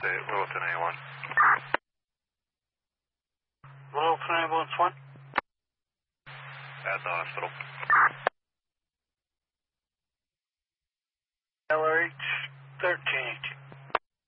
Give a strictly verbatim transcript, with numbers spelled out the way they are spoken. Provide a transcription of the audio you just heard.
update, Littleton A one. Littleton ambulance one. At the hospital.